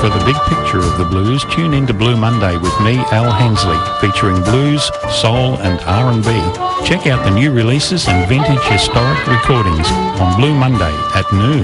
For the big picture of the blues, tune into Blue Monday with me, Al Hensley, featuring blues, soul and R&B. Check out the new releases and vintage historic recordings on Blue Monday at noon.